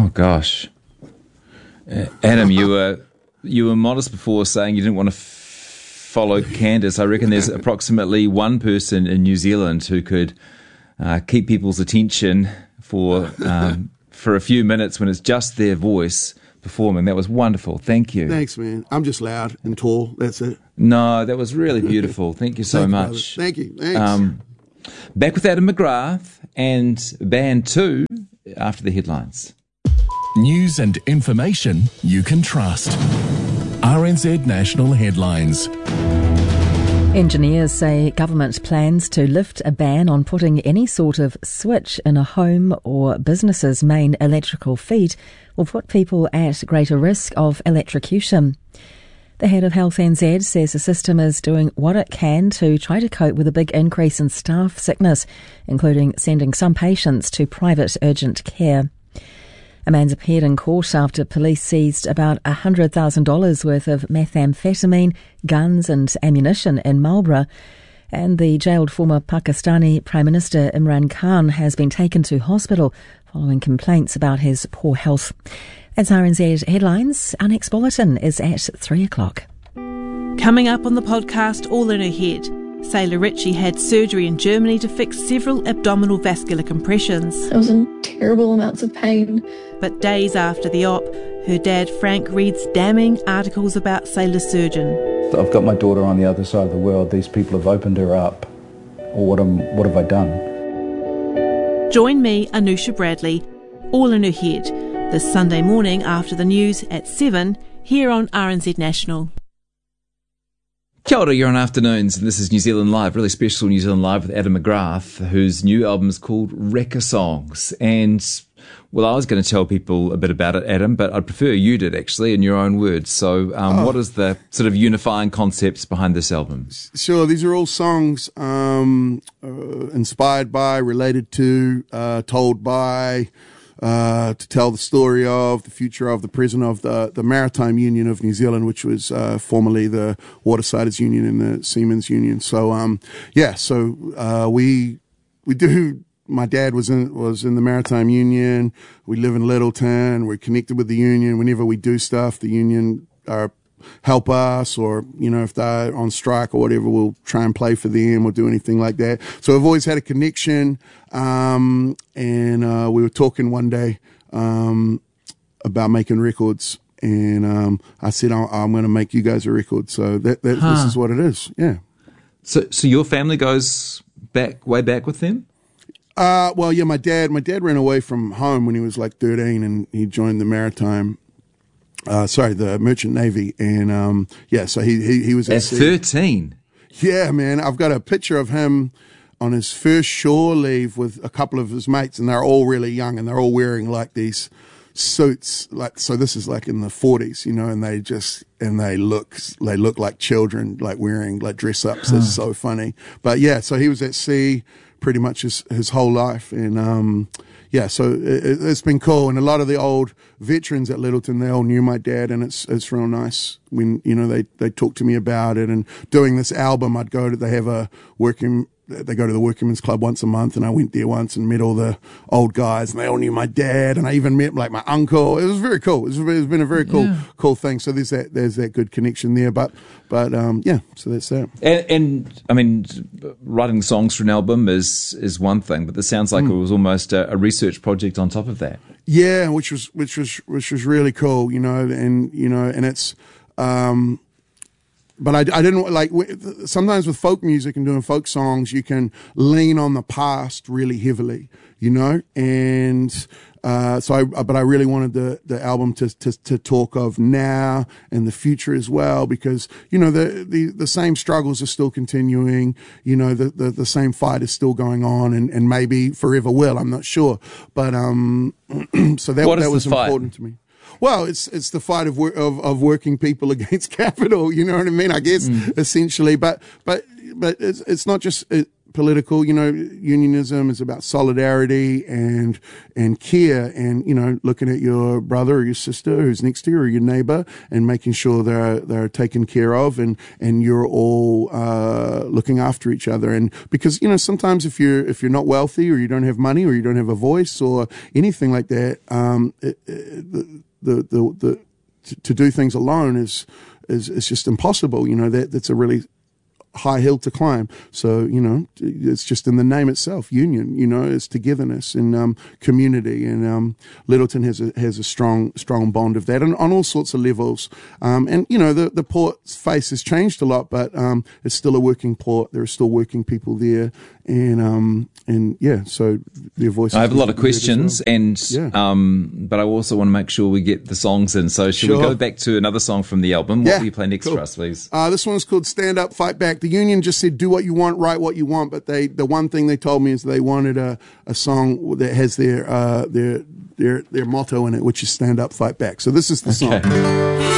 Oh gosh, Adam, you were modest before saying you didn't want to follow Candace. I reckon there's approximately one person in New Zealand who could keep people's attention for a few minutes when it's just their voice performing. That was wonderful. Thank you. Thanks, man. I'm just loud and tall. That's it. No, that was really beautiful. Thank you so much. Thank you. Thanks. Back with Adam McGrath and Band 2 after the headlines. News and information you can trust. RNZ National Headlines. Engineers say government plans to lift a ban on putting any sort of switch in a home or business's main electrical feed will put people at greater risk of electrocution. The head of Health NZ says the system is doing what it can to try to cope with a big increase in staff sickness, including sending some patients to private urgent care. A man's appeared in court after police seized about $100,000 worth of methamphetamine, guns and ammunition in Marlborough. And the jailed former Pakistani Prime Minister Imran Khan has been taken to hospital following complaints about his poor health. That's RNZ Headlines. Our next bulletin is at 3 o'clock. Coming up on the podcast, All in Her Head. Sailor Richie had surgery in Germany to fix several abdominal vascular compressions. I was in terrible amounts of pain. But days after the op, her dad Frank reads damning articles about Sailor's surgeon. I've got my daughter on the other side of the world. These people have opened her up. Or what have I done? Join me, Anusha Bradley, All in Her Head, this Sunday morning after the news at 7 here on RNZ National. Kia ora, you're on Afternoons, and this is New Zealand Live, really special New Zealand Live with Adam McGrath, whose new album is called Wrecker Songs. And, well, I was going to tell people a bit about it, Adam, but I'd prefer you did, actually, in your own words. So what is the sort of unifying concepts behind this album? Sure, these are all songs inspired by, related to, told by, to tell the story of the future of the present of the Maritime Union of New Zealand, which was formerly the Watersiders Union and the Seamen's Union. So we do. My dad was in the Maritime Union. We live in Littleton. We're connected with the union. Whenever we do stuff, the union help us, or if they're on strike or whatever, we'll try and play for them or do anything like that. So we've always had a connection. And we were talking one day about making records, and I said I'm going to make you guys a record. So this is what it is. Yeah. So your family goes way back with them? Well, yeah. My dad ran away from home when he was like 13, and he joined the the Merchant Navy, and so he was at 13. Yeah, man. I've got a picture of him on his first shore leave with a couple of his mates, and they're all really young, and they're all wearing like these suits, so this is like in the 40s, and they look like children, like wearing like dress ups. It's so funny. But yeah, so he was at sea pretty much his whole life, and so it's been cool. And a lot of the old veterans at Littleton, they all knew my dad, and it's real nice when they talk to me about it. And doing this album, they go to the Workingmen's Club once a month, and I went there once and met all the old guys, and they all knew my dad, and I even met like my uncle. It was very cool. It's been a very cool thing. So there's that good connection there. But so that's that. And I mean, writing songs for an album is one thing, but this sounds like it was almost a research project on top of that. Yeah, which was really cool, and it's. But I didn't like, sometimes with folk music and doing folk songs, you can lean on the past really heavily, and but I really wanted the album to talk of now and the future as well, because the same struggles are still continuing, the same fight is still going on, and maybe forever will. I'm not sure, but so that was important to me. Well, it's the fight of working people against capital. You know what I mean? I guess essentially, but it's not just political. Unionism is about solidarity and care, and looking at your brother or your sister who's next to you or your neighbor and making sure they're taken care of, and you're all looking after each other. And because sometimes if you're not wealthy, or you don't have money, or you don't have a voice or anything like that, to do things alone is just impossible. That's a really high hill to climb. So, it's just in the name itself, union, it's togetherness and community. And Lyttelton has a strong bond of that, and on all sorts of levels. The port's face has changed a lot, but it's still a working port. There are still working people there. So their voices. I have a lot of questions, well. But I also want to make sure we get the songs in. So should we go back to another song from the album? What will you play next for us, please? This one's called Stand Up, Fight Back. The union just said, do what you want, write what you want. But the one thing they told me is they wanted a song that has their motto in it, which is Stand Up, Fight Back. So this is the song.